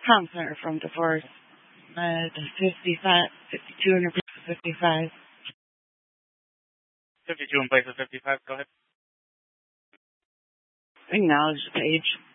Tom Center from divorce. 52 in place of 55. 52 in place of 55, go ahead. Acknowledge the page.